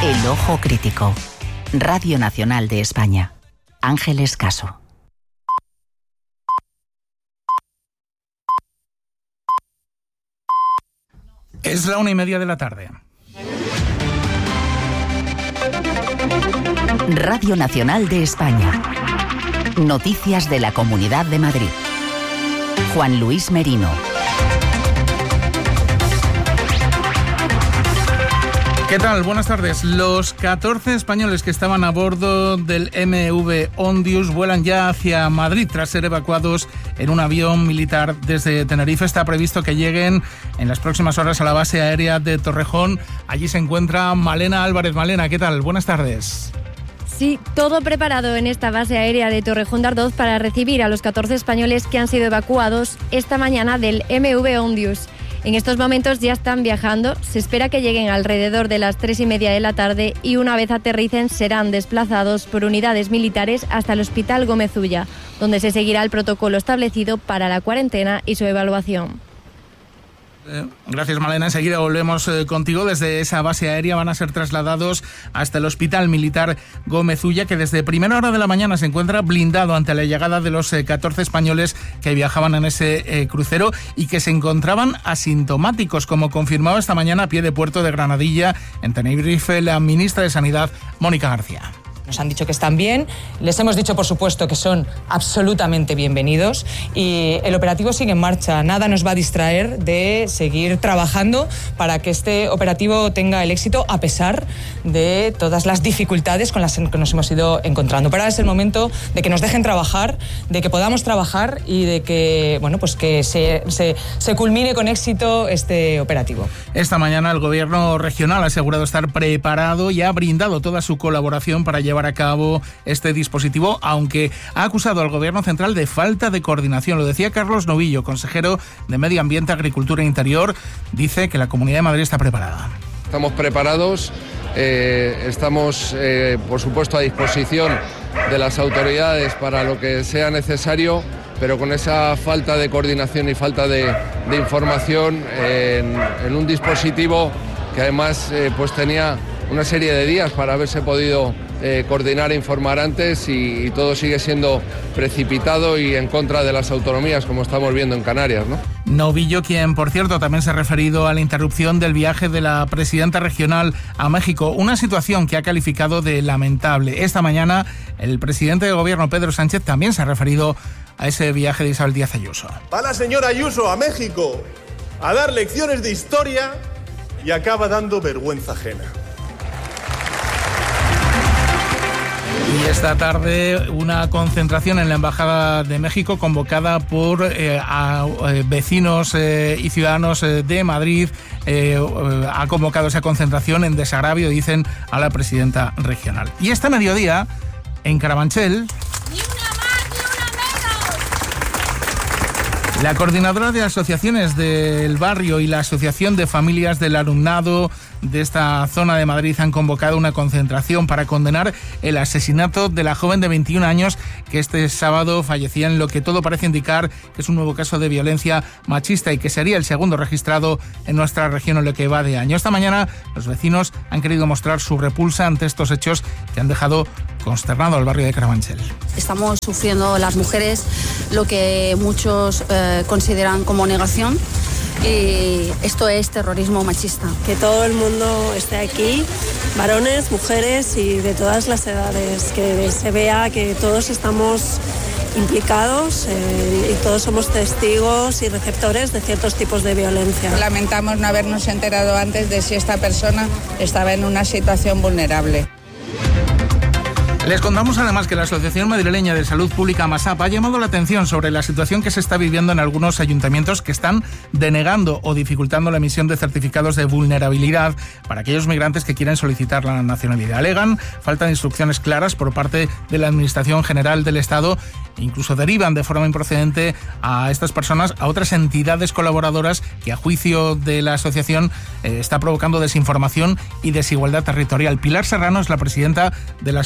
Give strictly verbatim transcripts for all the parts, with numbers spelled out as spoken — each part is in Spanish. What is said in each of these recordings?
El Ojo Crítico. Radio Nacional de España. Ángeles Caso. Es la una y media de la tarde. Radio Nacional de España. Noticias de la Comunidad de Madrid. Juan Luis Merino. ¿Qué tal? Buenas tardes. Los catorce españoles que estaban a bordo del M V Ondius vuelan ya hacia Madrid tras ser evacuados en un avión militar desde Tenerife. Está previsto que lleguen en las próximas horas a la base aérea de Torrejón. Allí se encuentra Malena Álvarez. Malena, ¿qué tal? Buenas tardes. Sí, todo preparado en esta base aérea de Torrejón de Ardoz para recibir a los catorce españoles que han sido evacuados esta mañana del M V Ondius. En estos momentos ya están viajando, se espera que lleguen alrededor de las tres y media de la tarde y una vez aterricen serán desplazados por unidades militares hasta el Hospital Gómez Ulla, donde se seguirá el protocolo establecido para la cuarentena y su evaluación. Eh, gracias, Malena. Enseguida volvemos eh, contigo. Desde esa base aérea van a ser trasladados hasta el Hospital Militar Gómez Ulla, que desde primera hora de la mañana se encuentra blindado ante la llegada de los eh, catorce españoles que viajaban en ese eh, crucero y que se encontraban asintomáticos, como confirmaba esta mañana a pie de puerto de Granadilla, en Tenerife, la ministra de Sanidad, Mónica García. Nos han dicho que están bien, les hemos dicho por supuesto que son absolutamente bienvenidos y el operativo sigue en marcha. Nada nos va a distraer de seguir trabajando para que este operativo tenga el éxito a pesar de todas las dificultades con las que nos hemos ido encontrando. Pero ahora es el momento de que nos dejen trabajar, de que podamos trabajar y de que, bueno, pues que se, se, se culmine con éxito este operativo. Esta mañana el Gobierno regional ha asegurado estar preparado y ha brindado toda su colaboración para llevar a cabo este dispositivo, aunque ha acusado al Gobierno central de falta de coordinación. Lo decía Carlos Novillo, consejero de Medio Ambiente, Agricultura e Interior. Dice que la Comunidad de Madrid está preparada. Estamos preparados, eh, estamos, eh, por supuesto, a disposición de las autoridades para lo que sea necesario, pero con esa falta de coordinación y falta de, de información eh, en, en un dispositivo que además eh, pues tenía una serie de días para haberse podido eh, coordinar e informar antes y, y todo sigue siendo precipitado y en contra de las autonomías, como estamos viendo en Canarias, ¿no? Novillo, quien por cierto también se ha referido a la interrupción del viaje de la presidenta regional a México, una situación que ha calificado de lamentable. Esta mañana el presidente de gobierno, Pedro Sánchez, también se ha referido a ese viaje de Isabel Díaz Ayuso. Va la señora Ayuso a México a dar lecciones de historia y acaba dando vergüenza ajena. Y esta tarde una concentración en la Embajada de México convocada por eh, a, eh, vecinos eh, y ciudadanos eh, de Madrid. Eh, eh, ha convocado esa concentración en desagravio, dicen, a la presidenta regional. Y este mediodía, en Carabanchel, la coordinadora de asociaciones del barrio y la Asociación de Familias del Alumnado de esta zona de Madrid han convocado una concentración para condenar el asesinato de la joven de veintiún años que este sábado fallecía en lo que todo parece indicar que es un nuevo caso de violencia machista y que sería el segundo registrado en nuestra región en lo que va de año. Esta mañana los vecinos han querido mostrar su repulsa ante estos hechos que han dejado consternado al barrio de Carabanchel. Estamos sufriendo las mujeres lo que muchos eh, consideran como negación. Y esto es terrorismo machista. Que todo el mundo esté aquí, varones, mujeres y de todas las edades, que se vea que todos estamos implicados eh, y todos somos testigos y receptores de ciertos tipos de violencia. Lamentamos no habernos enterado antes de si esta persona estaba en una situación vulnerable. Les contamos además que la Asociación Madrileña de Salud Pública MASAP ha llamado la atención sobre la situación que se está viviendo en algunos ayuntamientos que están denegando o dificultando la emisión de certificados de vulnerabilidad para aquellos migrantes que quieren solicitar la nacionalidad. Alegan falta de instrucciones claras por parte de la Administración General del Estado e incluso derivan de forma improcedente a estas personas a otras entidades colaboradoras que a juicio de la asociación eh, está provocando desinformación y desigualdad territorial. Pilar Serrano es la presidenta de la Asociación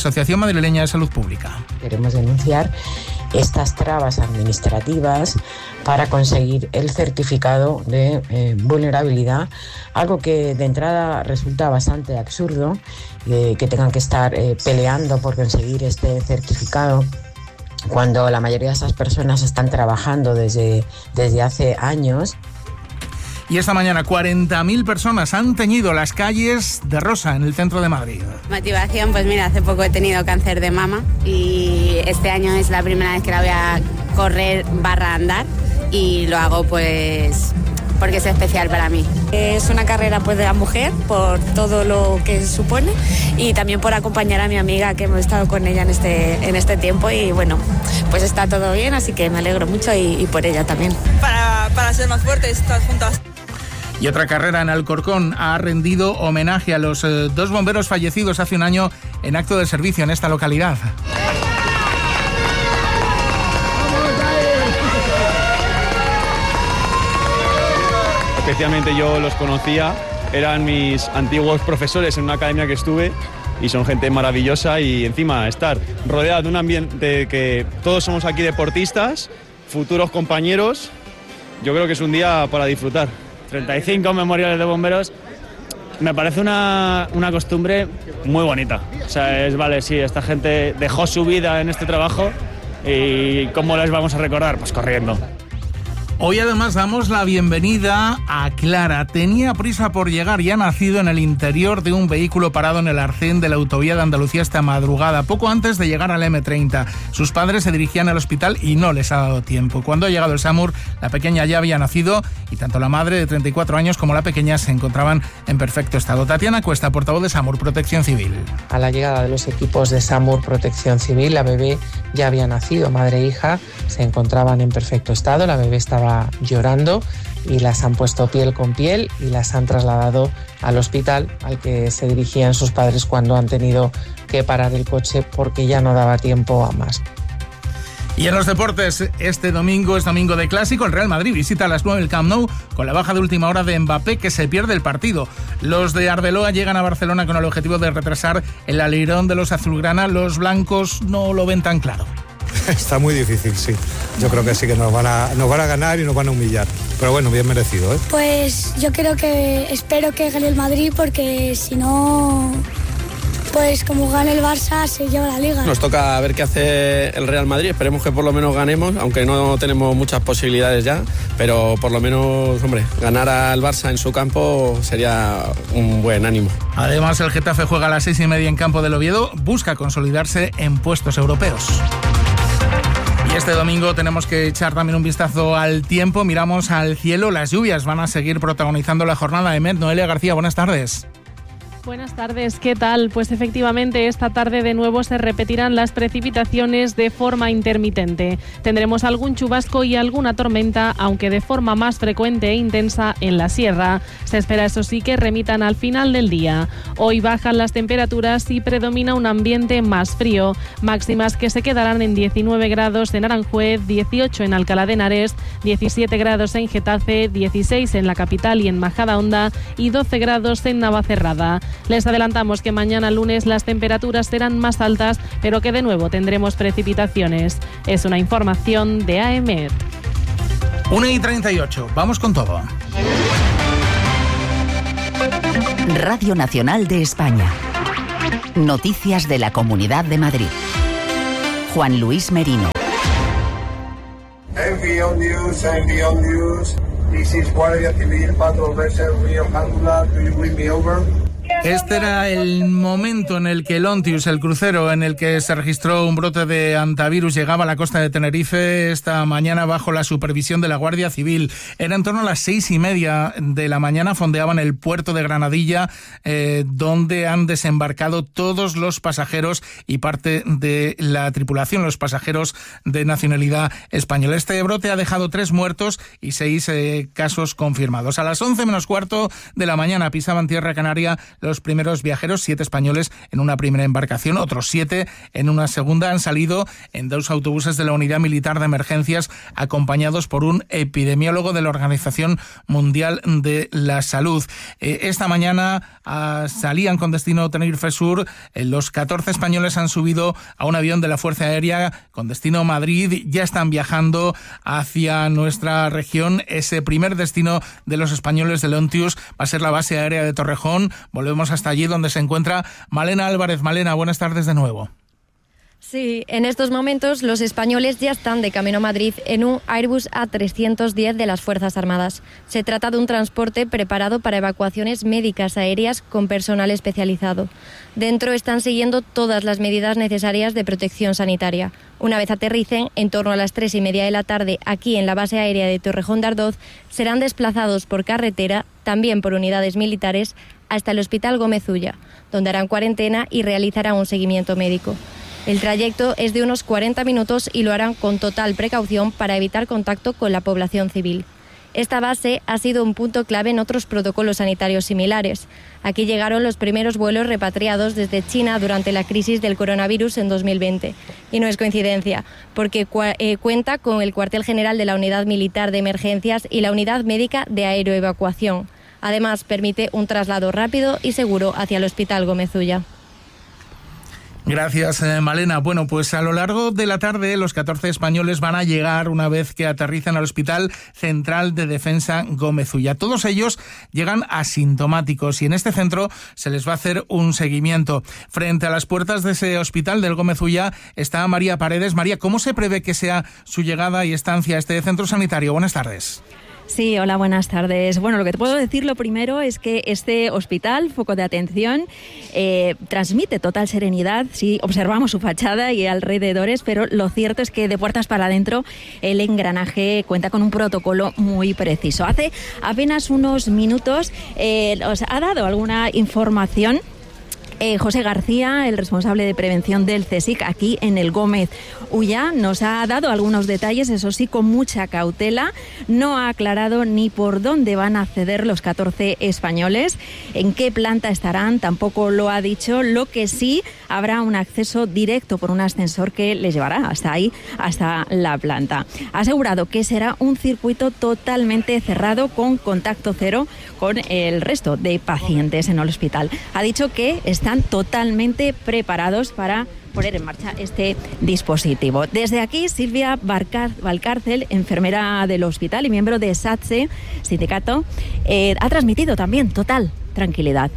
Madrileña de Salud Pública. Queremos denunciar estas trabas administrativas para conseguir el certificado de eh, vulnerabilidad, algo que de entrada resulta bastante absurdo, eh, que tengan que estar eh, peleando por conseguir este certificado cuando la mayoría de esas personas están trabajando desde, desde hace años. Y esta mañana cuarenta mil personas han teñido las calles de rosa en el centro de Madrid. Motivación, pues mira, hace poco he tenido cáncer de mama y este año es la primera vez que la voy a correr barra andar y lo hago pues porque es especial para mí. Es una carrera pues de la mujer por todo lo que supone y también por acompañar a mi amiga que hemos estado con ella en este, en este tiempo y bueno, pues está todo bien, así que me alegro mucho y, y por ella también. Para, para ser más fuertes, estar juntas. Y otra carrera en Alcorcón ha rendido homenaje a los eh, dos bomberos fallecidos hace un año en acto de servicio en esta localidad. Especialmente yo los conocía, eran mis antiguos profesores en una academia que estuve y son gente maravillosa y encima estar rodeado de un ambiente que todos somos aquí deportistas, futuros compañeros, yo creo que es un día para disfrutar. treinta y cinco memoriales de bomberos, me parece una, una costumbre muy bonita. O sea, es, vale, sí, esta gente dejó su vida en este trabajo y ¿cómo les vamos a recordar? Pues corriendo. Hoy además damos la bienvenida a Clara. Tenía prisa por llegar y ha nacido en el interior de un vehículo parado en el arcén de la autovía de Andalucía esta madrugada, poco antes de llegar al eme treinta. Sus padres se dirigían al hospital y no les ha dado tiempo. Cuando ha llegado el SAMUR, la pequeña ya había nacido y tanto la madre de treinta y cuatro años como la pequeña se encontraban en perfecto estado. Tatiana Cuesta, portavoz de SAMUR Protección Civil. A la llegada de los equipos de SAMUR Protección Civil, la bebé ya había nacido, madre e hija se encontraban en perfecto estado, la bebé estaba llorando y las han puesto piel con piel y las han trasladado al hospital al que se dirigían sus padres cuando han tenido que parar el coche porque ya no daba tiempo a más. Y en los deportes, este domingo es domingo de clásico. El Real Madrid visita a las nueve el Camp Nou con la baja de última hora de Mbappé, que se pierde el partido. Los de Arbeloa llegan a Barcelona con el objetivo de retrasar el alirón de los azulgrana. Los blancos no lo ven tan claro. Está muy difícil, sí. Yo creo que sí que nos van a, nos van a ganar y nos van a humillar. Pero bueno, bien merecido, ¿eh? Pues yo creo que, espero que gane el Madrid porque si no, pues como gane el Barça se lleva la Liga. Nos toca ver qué hace el Real Madrid, esperemos que por lo menos ganemos, aunque no tenemos muchas posibilidades ya, pero por lo menos, hombre, ganar al Barça en su campo sería un buen ánimo. Además, el Getafe juega a las seis y media en campo del Oviedo, busca consolidarse en puestos europeos. Y este domingo tenemos que echar también un vistazo al tiempo, miramos al cielo, las lluvias van a seguir protagonizando la jornada de Met. Noelia García, buenas tardes. Buenas tardes, ¿qué tal? Pues efectivamente esta tarde de nuevo se repetirán las precipitaciones de forma intermitente. Tendremos algún chubasco y alguna tormenta, aunque de forma más frecuente e intensa en la sierra. Se espera, eso sí, que remitan al final del día. Hoy bajan las temperaturas y predomina un ambiente más frío, máximas que se quedarán en diecinueve grados en Aranjuez, dieciocho en Alcalá de Henares, diecisiete grados en Getafe, dieciséis en la capital y en Majadahonda y doce grados en Navacerrada. Les adelantamos que mañana lunes las temperaturas serán más altas, pero que de nuevo tendremos precipitaciones. Es una información de A E M E T. una y treinta y ocho, vamos con todo. Radio Nacional de España. Noticias de la Comunidad de Madrid. Juan Luis Merino. Envío News, Envío News. This is Guardia Civil, Patrol Vessel, Rio Candula. Do you bring me over? Este era el momento en el que el Ontius, el crucero en el que se registró un brote de hantavirus, llegaba a la costa de Tenerife esta mañana bajo la supervisión de la Guardia Civil. Era en torno a las seis y media de la mañana, fondeaban el puerto de Granadilla, eh, donde han desembarcado todos los pasajeros y parte de la tripulación, los pasajeros de nacionalidad española. Este brote ha dejado tres muertos y seis eh, casos confirmados. A las once menos cuarto de la mañana pisaban tierra canaria los los primeros viajeros, siete españoles en una primera embarcación, otros siete en una segunda. Han salido en dos autobuses de la Unidad Militar de Emergencias, acompañados por un epidemiólogo de la Organización Mundial de la Salud. Eh, esta mañana ah, salían con destino a Tenerife Sur. Eh, los catorce españoles han subido a un avión de la Fuerza Aérea con destino a Madrid. Ya están viajando hacia nuestra región. Ese primer destino de los españoles de Leontius va a ser la base aérea de Torrejón. Volvemos hasta allí donde se encuentra Malena Álvarez. Malena, buenas tardes de nuevo. Sí, en estos momentos los españoles ya están de camino a Madrid en un Airbus A trescientos diez de las Fuerzas Armadas. Se trata de un transporte preparado para evacuaciones médicas aéreas con personal especializado. Dentro están siguiendo todas las medidas necesarias de protección sanitaria. Una vez aterricen, en torno a las tres y media de la tarde, aquí en la base aérea de Torrejón de Ardoz, serán desplazados por carretera, también por unidades militares, hasta el Hospital Gómez Ulla, donde harán cuarentena y realizarán un seguimiento médico. El trayecto es de unos cuarenta minutos y lo harán con total precaución para evitar contacto con la población civil. Esta base ha sido un punto clave en otros protocolos sanitarios similares. Aquí llegaron los primeros vuelos repatriados desde China durante la crisis del coronavirus en dos mil veinte. Y no es coincidencia, porque cu- eh, cuenta con el cuartel general de la Unidad Militar de Emergencias y la Unidad Médica de Aeroevacuación. Además, permite un traslado rápido y seguro hacia el Hospital Gómez Ulla. Gracias, eh, Malena. Bueno, pues a lo largo de la tarde los catorce españoles van a llegar una vez que aterrizan al Hospital Central de Defensa Gómez Ulla. Todos ellos llegan asintomáticos y en este centro se les va a hacer un seguimiento. Frente a las puertas de ese hospital del Gómez Ulla está María Paredes. María, ¿cómo se prevé que sea su llegada y estancia a este centro sanitario? Buenas tardes. Sí, hola, buenas tardes. Bueno, lo que te puedo decir lo primero es que este hospital, foco de atención, eh, transmite total serenidad si observamos su fachada y alrededores, pero lo cierto es que de puertas para adentro el engranaje cuenta con un protocolo muy preciso. Hace apenas unos minutos eh, os ha dado alguna información Eh, José García, el responsable de prevención del CSIC aquí en el Gómez Ulla, nos ha dado algunos detalles, eso sí, con mucha cautela. No ha aclarado ni por dónde van a acceder los catorce españoles, en qué planta estarán, tampoco lo ha dicho. Lo que sí, habrá un acceso directo por un ascensor que les llevará hasta ahí, hasta la planta. Ha asegurado que será un circuito totalmente cerrado con contacto cero con el resto de pacientes en el hospital. Ha dicho que está están totalmente preparados para poner en marcha este dispositivo. Desde aquí, Silvia Barcar- Valcárcel, enfermera del hospital y miembro de SATSE, sindicato, eh, ha transmitido también total tranquilidad.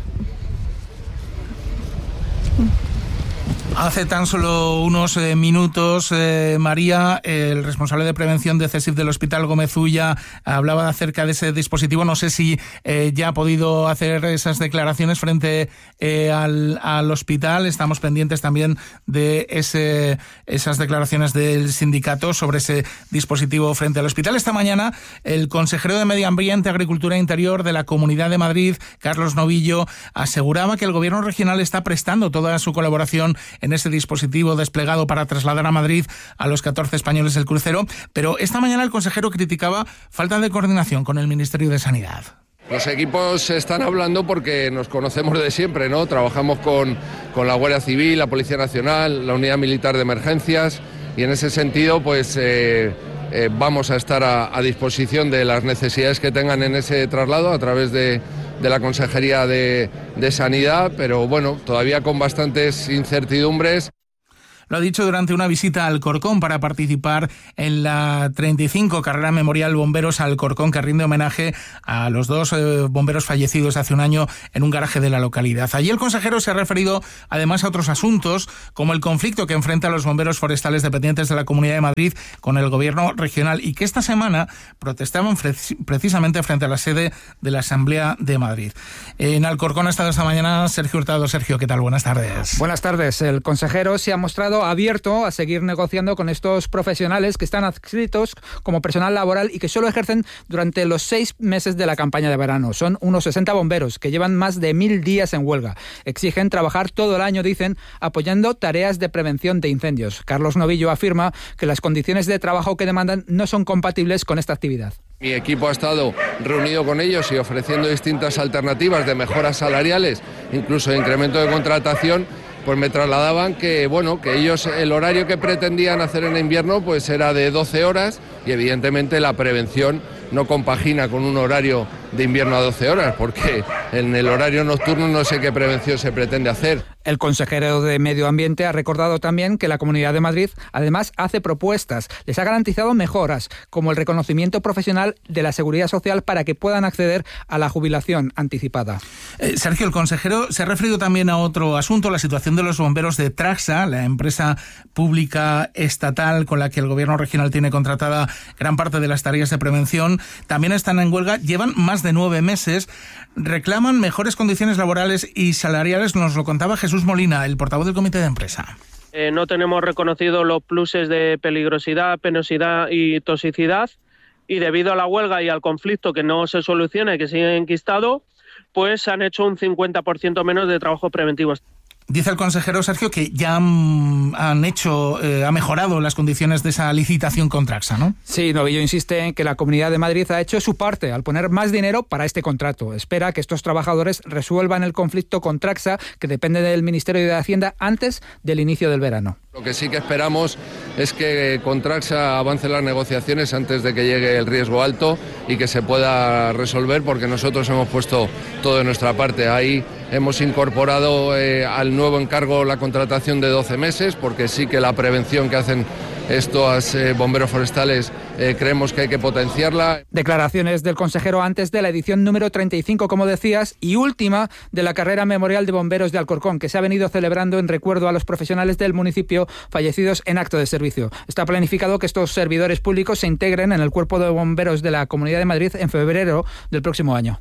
Hace tan solo unos eh, minutos, eh, María, el responsable de prevención de CSIC del Hospital Gómez Ulla, hablaba acerca de ese dispositivo. No sé si eh, ya ha podido hacer esas declaraciones frente eh, al, al hospital. Estamos pendientes también de ese, esas declaraciones del sindicato sobre ese dispositivo frente al hospital. Esta mañana, el consejero de Medio Ambiente, Agricultura e Interior de la Comunidad de Madrid, Carlos Novillo, aseguraba que el gobierno regional está prestando toda su colaboración en ese dispositivo desplegado para trasladar a Madrid a los catorce españoles del crucero, pero esta mañana el consejero criticaba falta de coordinación con el Ministerio de Sanidad. Los equipos están hablando porque nos conocemos de siempre, ¿no? Trabajamos con, con la Guardia Civil, la Policía Nacional, la Unidad Militar de Emergencias y en ese sentido pues eh, eh, vamos a estar a, a disposición de las necesidades que tengan en ese traslado a través de de la Consejería de, de Sanidad, pero bueno, todavía con bastantes incertidumbres. Lo ha dicho durante una visita al Alcorcón para participar en la treinta y cinco Carrera Memorial Bomberos Alcorcón, que rinde homenaje a los dos eh, bomberos fallecidos hace un año en un garaje de la localidad. Allí el consejero se ha referido además a otros asuntos, como el conflicto que enfrentan los bomberos forestales dependientes de la Comunidad de Madrid con el gobierno regional y que esta semana protestaban fre- precisamente frente a la sede de la Asamblea de Madrid. En Alcorcón ha estado esta mañana Sergio Hurtado. Sergio, ¿qué tal? Buenas tardes. Buenas tardes. El consejero se ha mostrado abierto a seguir negociando con estos profesionales que están adscritos como personal laboral y que solo ejercen durante los seis meses de la campaña de verano. Son unos sesenta bomberos que llevan más de mil días en huelga. Exigen trabajar todo el año, dicen, apoyando tareas de prevención de incendios. Carlos Novillo afirma que las condiciones de trabajo que demandan no son compatibles con esta actividad. Mi equipo ha estado reunido con ellos y ofreciendo distintas alternativas de mejoras salariales, incluso de incremento de contratación. Pues me trasladaban que, bueno, que ellos el horario que pretendían hacer en invierno pues era de doce horas y evidentemente la prevención no compagina con un horario de invierno a doce horas, porque en el horario nocturno no sé qué prevención se pretende hacer. El consejero de Medio Ambiente ha recordado también que la Comunidad de Madrid además hace propuestas, les ha garantizado mejoras, como el reconocimiento profesional de la Seguridad Social para que puedan acceder a la jubilación anticipada. Eh, Sergio, el consejero se ha referido también a otro asunto, la situación de los bomberos de Tragsa, la empresa pública estatal con la que el gobierno regional tiene contratada gran parte de las tareas de prevención. También están en huelga, llevan más de nueve meses, reclaman mejores condiciones laborales y salariales, nos lo contaba Jesús Molina, el portavoz del comité de empresa. Eh, no tenemos reconocido los pluses de peligrosidad, penosidad y toxicidad, y debido a la huelga y al conflicto que no se soluciona y que sigue enquistado, pues han hecho un cincuenta por ciento menos de trabajo preventivo. Dice el consejero Sergio que ya han, han hecho, eh, ha mejorado las condiciones de esa licitación con Tragsa, ¿no? Sí, Novillo insiste en que la Comunidad de Madrid ha hecho su parte al poner más dinero para este contrato. Espera que estos trabajadores resuelvan el conflicto con Tragsa, que depende del Ministerio de Hacienda, antes del inicio del verano. Lo que sí que esperamos es que con Tragsa avancen las negociaciones antes de que llegue el riesgo alto y que se pueda resolver, porque nosotros hemos puesto todo de nuestra parte. Ahí hemos incorporado eh, al nuevo encargo la contratación de doce meses, porque sí que la prevención que hacen estos eh, bomberos forestales eh, creemos que hay que potenciarla. Declaraciones del consejero antes de la edición número treinta y cinco, como decías, y última de la carrera memorial de bomberos de Alcorcón, que se ha venido celebrando en recuerdo a los profesionales del municipio fallecidos en acto de servicio. Está planificado que estos servidores públicos se integren en el cuerpo de bomberos de la Comunidad de Madrid en febrero del próximo año.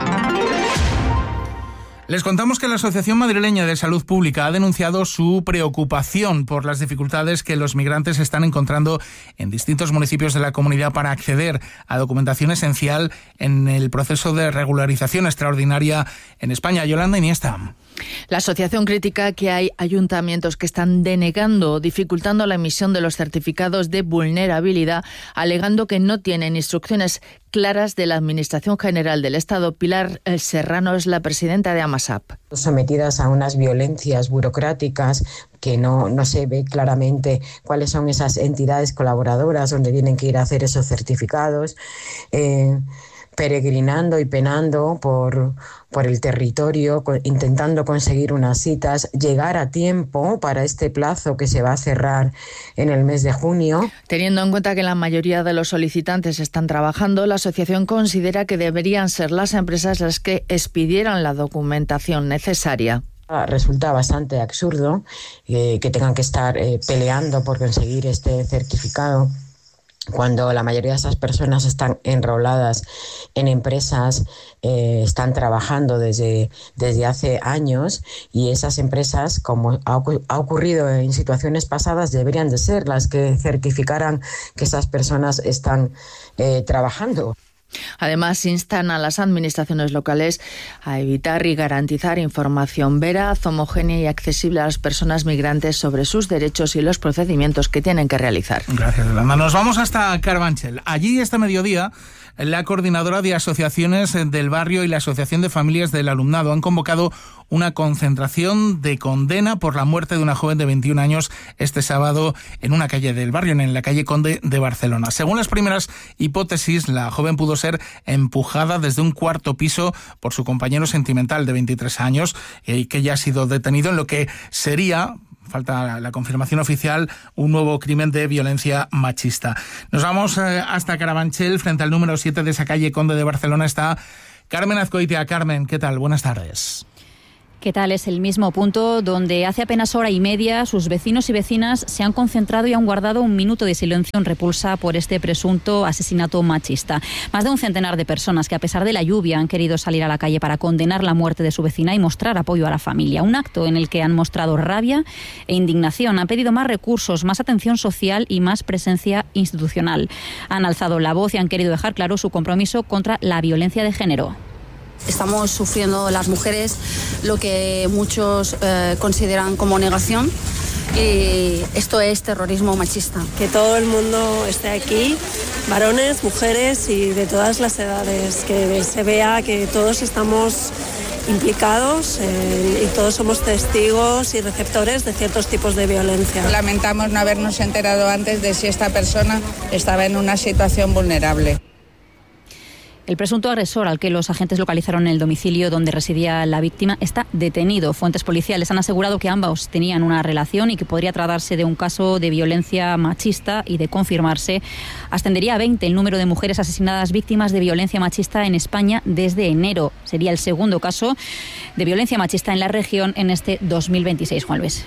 Les contamos que la Asociación Madrileña de Salud Pública ha denunciado su preocupación por las dificultades que los migrantes están encontrando en distintos municipios de la comunidad para acceder a documentación esencial en el proceso de regularización extraordinaria en España. Yolanda Iniesta. La asociación critica que hay ayuntamientos que están denegando o dificultando la emisión de los certificados de vulnerabilidad, alegando que no tienen instrucciones claras de la Administración General del Estado. Pilar Serrano es la presidenta de AMASAP. Sometidas a unas violencias burocráticas que no, no se ve claramente cuáles son esas entidades colaboradoras donde tienen que ir a hacer esos certificados. Eh, peregrinando y penando por, por el territorio, intentando conseguir unas citas, llegar a tiempo para este plazo que se va a cerrar en el mes de junio. Teniendo en cuenta que la mayoría de los solicitantes están trabajando, la asociación considera que deberían ser las empresas las que expidieran la documentación necesaria. Resulta bastante absurdo eh, que tengan que estar eh, peleando por conseguir este certificado, cuando la mayoría de esas personas están enroladas en empresas, eh, están trabajando desde, desde hace años, y esas empresas, como ha, ha ocurrido en situaciones pasadas, deberían de ser las que certificaran que esas personas están eh, trabajando. Además, instan a las administraciones locales a evitar y garantizar información veraz, homogénea y accesible a las personas migrantes sobre sus derechos y los procedimientos que tienen que realizar. Gracias, Yolanda. Nos vamos hasta Carabanchel. Allí, este mediodía, la coordinadora de asociaciones del barrio y la Asociación de Familias del Alumnado han convocado una concentración de condena por la muerte de una joven de veintiún años este sábado en una calle del barrio, en la calle Conde de Barcelona. Según las primeras hipótesis, la joven pudo ser empujada desde un cuarto piso por su compañero sentimental de veintitrés años, eh, que ya ha sido detenido en lo que sería, falta la confirmación oficial, un nuevo crimen de violencia machista. Nos vamos eh, hasta Carabanchel, frente al número siete de esa calle Conde de Barcelona está Carmen Azcoitia. Carmen, ¿qué tal? Buenas tardes. ¿Qué tal? Es el mismo punto donde hace apenas hora y media sus vecinos y vecinas se han concentrado y han guardado un minuto de silencio en repulsa por este presunto asesinato machista. Más de un centenar de personas que, a pesar de la lluvia, han querido salir a la calle para condenar la muerte de su vecina y mostrar apoyo a la familia. Un acto en el que han mostrado rabia e indignación. Han pedido más recursos, más atención social y más presencia institucional. Han alzado la voz y han querido dejar claro su compromiso contra la violencia de género. Estamos sufriendo las mujeres lo que muchos eh, consideran como negación, Y esto es terrorismo machista. Que todo el mundo esté aquí, varones, mujeres y de todas las edades, que se vea que todos estamos implicados eh, y todos somos testigos y receptores de ciertos tipos de violencia. Lamentamos no habernos enterado antes de si esta persona estaba en una situación vulnerable. El presunto agresor, al que los agentes localizaron en el domicilio donde residía la víctima, está detenido. Fuentes policiales han asegurado que ambos tenían una relación y que podría tratarse de un caso de violencia machista, y de confirmarse, ascendería a veinte el número de mujeres asesinadas víctimas de violencia machista en España desde enero. Sería el segundo caso de violencia machista en la región en este dos mil veintiséis, Juan Luis.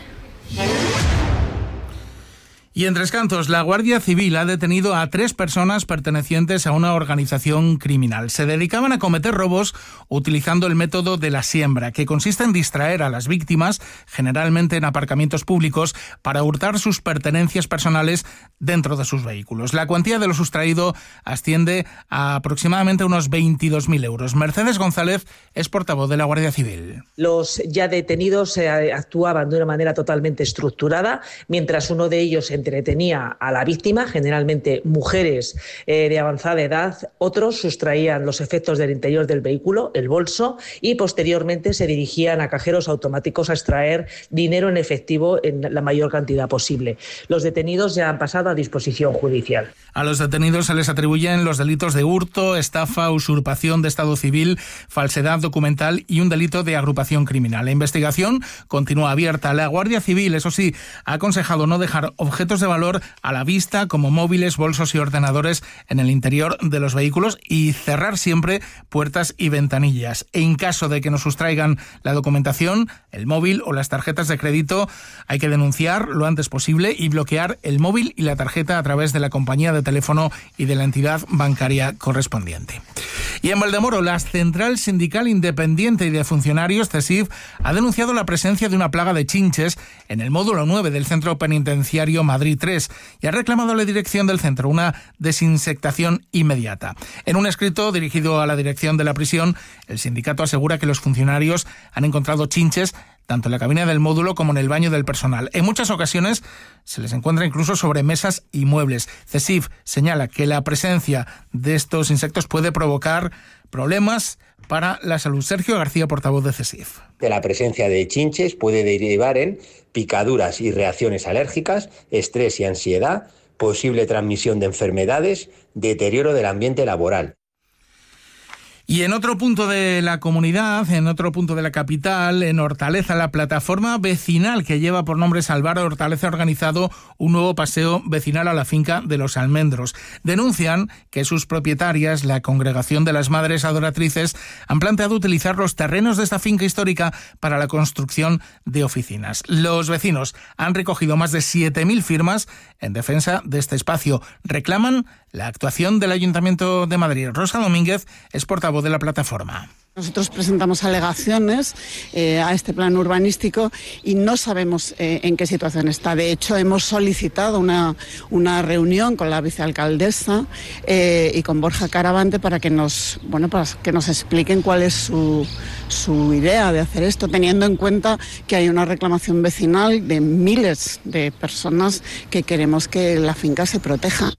Y en Tres Cantos, la Guardia Civil ha detenido a tres personas pertenecientes a una organización criminal. Se dedicaban a cometer robos utilizando el método de la siembra, que consiste en distraer a las víctimas, generalmente en aparcamientos públicos, para hurtar sus pertenencias personales dentro de sus vehículos. La cuantía de lo sustraído asciende a aproximadamente unos veintidós mil euros. Mercedes González es portavoz de la Guardia Civil. Los ya detenidos eh, actuaban de una manera totalmente estructurada, mientras uno de ellos entretenía a la víctima, generalmente mujeres eh, de avanzada edad. Otros sustraían los efectos del interior del vehículo, el bolso, y posteriormente se dirigían a cajeros automáticos a extraer dinero en efectivo en la mayor cantidad posible. Los detenidos ya han pasado a disposición judicial. A los detenidos se les atribuyen los delitos de hurto, estafa, usurpación de estado civil, falsedad documental y un delito de agrupación criminal. La investigación continúa abierta. La Guardia Civil, eso sí, ha aconsejado no dejar objetos de valor a la vista, como móviles, bolsos y ordenadores, en el interior de los vehículos, y cerrar siempre puertas y ventanillas. En caso de que nos sustraigan la documentación, el móvil o las tarjetas de crédito, hay que denunciar lo antes posible y bloquear el móvil y la tarjeta a través de la compañía de teléfono y de la entidad bancaria correspondiente. Y en Valdemoro, la Central Sindical Independiente y de Funcionarios, CESIF, ha denunciado la presencia de una plaga de chinches en el módulo nueve del Centro Penitenciario Madrid tres y ha reclamado a la dirección del centro una desinsectación inmediata. En un escrito dirigido a la dirección de la prisión, el sindicato asegura que los funcionarios han encontrado chinches tanto en la cabina del módulo como en el baño del personal. En muchas ocasiones se les encuentra incluso sobre mesas y muebles. CESIF señala que la presencia de estos insectos puede provocar problemas para la salud. Sergio García, portavoz de CESIF. De la presencia de chinches puede derivar en picaduras y reacciones alérgicas, estrés y ansiedad, posible transmisión de enfermedades, deterioro del ambiente laboral. Y en otro punto de la comunidad, en otro punto de la capital, en Hortaleza, la plataforma vecinal que lleva por nombre Salvar Hortaleza ha organizado un nuevo paseo vecinal a la finca de Los Almendros. Denuncian que sus propietarias, la Congregación de las Madres Adoratrices, han planteado utilizar los terrenos de esta finca histórica para la construcción de oficinas. Los vecinos han recogido más de siete mil firmas en defensa de este espacio. Reclaman la actuación del Ayuntamiento de Madrid. Rosa Domínguez es portavoz de la plataforma. Nosotros presentamos alegaciones eh, a este plan urbanístico y no sabemos eh, en qué situación está. De hecho, hemos solicitado una, una reunión con la vicealcaldesa eh, y con Borja Caravante para que nos, bueno, para que nos expliquen cuál es su, su idea de hacer esto, teniendo en cuenta que hay una reclamación vecinal de miles de personas que queremos que la finca se proteja.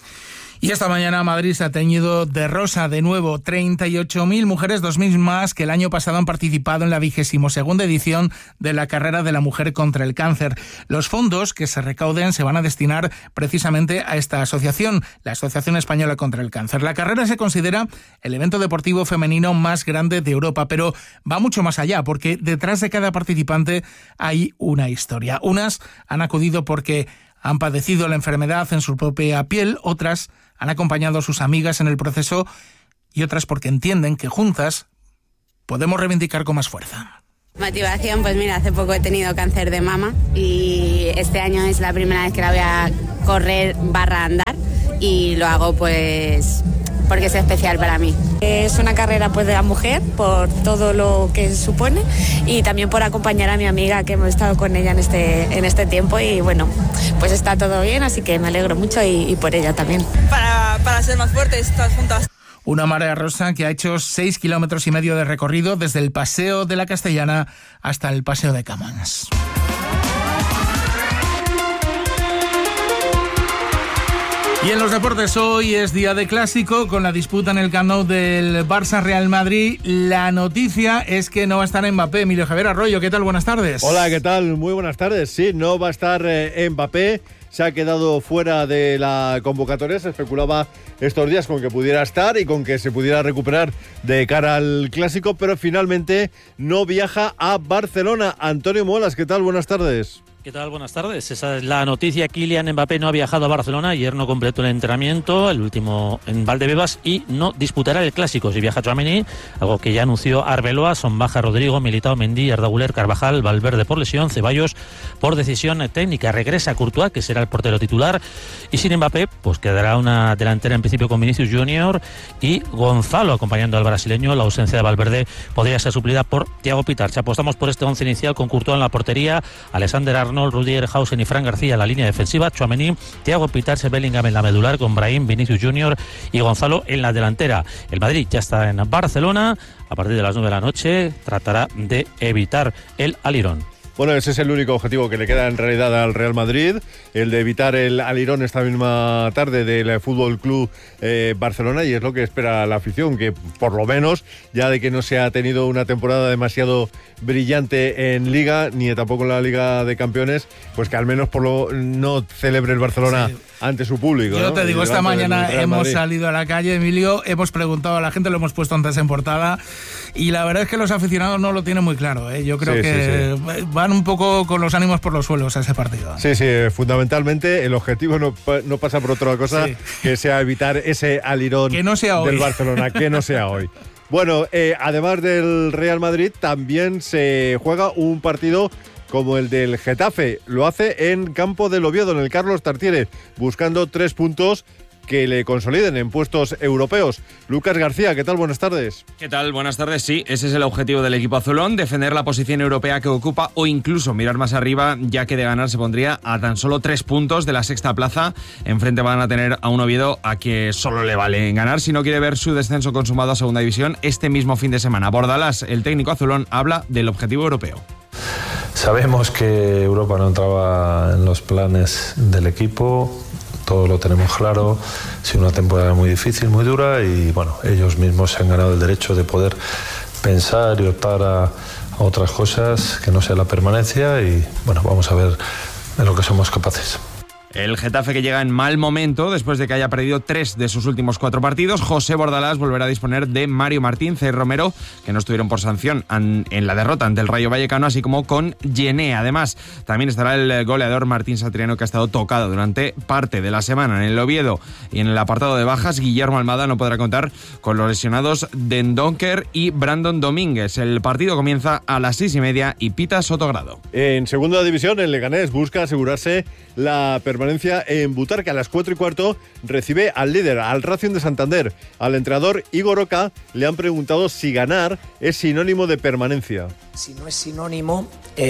Y esta mañana Madrid se ha teñido de rosa de nuevo. treinta y ocho mil mujeres, dos mil más que el año pasado, han participado en la vigésimo segunda edición de la carrera de la mujer contra el cáncer. Los fondos que se recauden se van a destinar precisamente a esta asociación, la Asociación Española contra el Cáncer. La carrera se considera el evento deportivo femenino más grande de Europa, pero va mucho más allá, porque detrás de cada participante hay una historia. Unas han acudido porque han padecido la enfermedad en su propia piel, otras han acompañado a sus amigas en el proceso y otras porque entienden que juntas podemos reivindicar con más fuerza. Motivación, pues mira, hace poco he tenido cáncer de mama y este año es la primera vez que la voy a correr barra andar y lo hago pues porque es especial para mí. Es una carrera pues de la mujer por todo lo que supone y también por acompañar a mi amiga que hemos estado con ella en este, en este tiempo y bueno, pues está todo bien, así que me alegro mucho y, y por ella también. Para, para ser más fuertes, todas juntas. Una marea rosa que ha hecho seis kilómetros y medio de recorrido desde el Paseo de la Castellana hasta el Paseo de Camões. Y en los deportes hoy es día de clásico con la disputa en el Camp Nou del Barça-Real Madrid. La noticia es que no va a estar Mbappé. Emilio Javier Arroyo, ¿qué tal? Buenas tardes. Hola, ¿qué tal? Muy buenas tardes. Sí, no va a estar eh, Mbappé. Se ha quedado fuera de la convocatoria. Se especulaba estos días con que pudiera estar y con que se pudiera recuperar de cara al clásico, pero finalmente no viaja a Barcelona. Antonio Molas, ¿qué tal? Buenas tardes. ¿Qué tal? Buenas tardes. Esa es la noticia. Kylian Mbappé no ha viajado a Barcelona. Ayer no completó el entrenamiento, el último en Valdebebas, y no disputará el Clásico. Si viaja Tchouaméni, algo que ya anunció Arbeloa, son baja Rodrigo, Militao, Mendy, Arda Güler, Carvajal, Valverde por lesión, Ceballos por decisión técnica. Regresa Courtois, que será el portero titular, y sin Mbappé pues quedará una delantera en principio con Vinicius Junior y Gonzalo acompañando al brasileño. La ausencia de Valverde podría ser suplida por Thiago Pitarch. Apostamos por este once inicial con Courtois en la portería, Alexander Arnold, Rudiger, Hausen y Fran García en la línea defensiva, Tchouaméni, Thiago Pitarch, Bellingham en la medular con Brahim, Vinicius Junior y Gonzalo en la delantera. El Madrid ya está en Barcelona. A partir de las nueve de la noche tratará de evitar el alirón. Bueno, ese es el único objetivo que le queda en realidad al Real Madrid, el de evitar el alirón esta misma tarde del F C Club eh, Barcelona, y es lo que espera la afición, que por lo menos, ya de que no se ha tenido una temporada demasiado brillante en Liga, ni tampoco en la Liga de Campeones, pues que al menos por lo no celebre el Barcelona sí. ante su público. Yo ¿no? te digo, esta mañana hemos Madrid. salido a la calle, Emilio, hemos preguntado a la gente, lo hemos puesto antes en portada, y la verdad es que los aficionados no lo tienen muy claro, ¿eh? Yo creo sí, que sí, sí. van un poco con los ánimos por los suelos a ese partido. Sí, sí, fundamentalmente el objetivo no, no pasa por otra cosa sí. que sea evitar ese alirón que no sea del hoy. Barcelona, que no sea hoy. Bueno, eh, además del Real Madrid, también se juega un partido como el del Getafe. Lo hace en campo del Oviedo, en el Carlos Tartiere, buscando tres puntos que le consoliden en puestos europeos. Lucas García, ¿qué tal? Buenas tardes. ¿Qué tal? Buenas tardes. Sí, ese es el objetivo del equipo azulón, defender la posición europea que ocupa o incluso mirar más arriba, ya que de ganar se pondría a tan solo tres puntos de la sexta plaza. Enfrente van a tener a un Oviedo a que solo le vale ganar si no quiere ver su descenso consumado a segunda división este mismo fin de semana. Bordalás, el técnico azulón, habla del objetivo europeo. Sabemos que Europa no entraba en los planes del equipo. Todo lo tenemos claro, ha sido una temporada muy difícil, muy dura, y bueno, ellos mismos se han ganado el derecho de poder pensar y optar a, a otras cosas que no sea la permanencia, y bueno, vamos a ver de lo que somos capaces. El Getafe, que llega en mal momento después de que haya perdido tres de sus últimos cuatro partidos. José Bordalás volverá a disponer de Mario Martín, C. Romero, que no estuvieron por sanción en la derrota ante el Rayo Vallecano, así como con Yené. Además, también estará el goleador Martín Satriano, que ha estado tocado durante parte de la semana en el Oviedo. Y en el apartado de bajas, Guillermo Almada no podrá contar con los lesionados Dendoncker y Brandon Domínguez. El partido comienza a las seis y media y pita Sotogrado. En segunda división, el Leganés busca asegurarse la permanencia en Butarque. A las cuatro y cuarto recibe al líder, al Racing de Santander. Al entrenador Igor Oca le han preguntado si ganar es sinónimo de permanencia. Si no es sinónimo,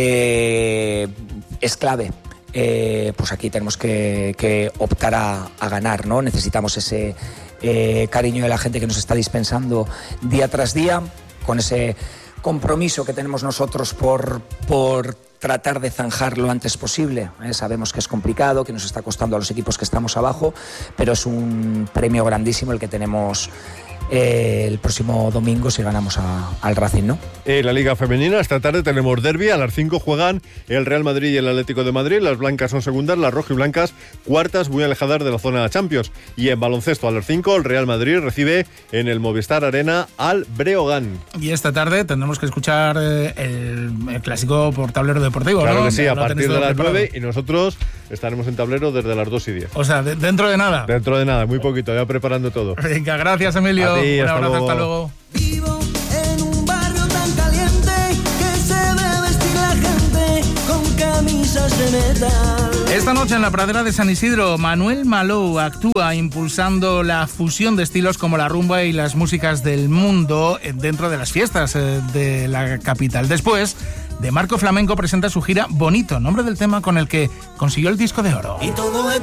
eh, es clave. Eh, pues aquí tenemos que, que optar a, a ganar, ¿no? Necesitamos ese eh, cariño de la gente que nos está dispensando día tras día, con ese compromiso que tenemos nosotros por, por tratar de zanjar lo antes posible. ¿eh? Sabemos que es complicado, que nos está costando a los equipos que estamos abajo, pero es un premio grandísimo el que tenemos eh, el próximo domingo si ganamos a, al Racing, ¿no? En la Liga Femenina, esta tarde tenemos derbi. A las cinco juegan el Real Madrid y el Atlético de Madrid. Las blancas son segundas, las rojiblancas cuartas, muy alejadas de la zona de Champions. Y en baloncesto, a las cinco, el Real Madrid recibe en el Movistar Arena al Breogán. Y esta tarde tendremos que escuchar eh, el, el clásico por tablero deportivo, claro, ¿no? que sí, a Lo partir de las preparado. nueve, y nosotros estaremos en tablero desde las dos y diez. O sea, de, dentro de nada. Dentro de nada, muy poquito, ya preparando todo. Venga, gracias, Emilio. A ti, un hasta abrazo, luego. hasta luego. Vivo en un barrio tan caliente que se ve vestir la gente con camisas de metal. Esta noche en la pradera de San Isidro, Manuel Malou actúa impulsando la fusión de estilos como la rumba y las músicas del mundo dentro de las fiestas de la capital. Después, De Marco Flamenco presenta su gira Bonito, nombre del tema con el que consiguió el disco de oro. Y todo